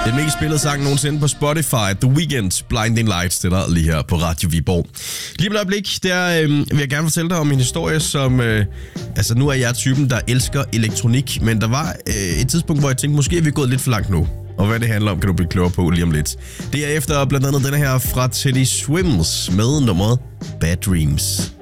Den mest spillede sang nogensinde på Spotify, The Weeknd's Blinding Lights, det der lige her på Radio Viborg. Lige om et øjeblik, der vil jeg gerne fortælle dig om en historie, som... nu er jeg typen, der elsker elektronik, men der var et tidspunkt, hvor jeg tænkte, måske er vi gået lidt for langt nu. Og hvad det handler om, kan du blive klogere på lige om lidt. Det er efter blandt andet denne her fra Teddy Swims med nummeret Bad Dreams.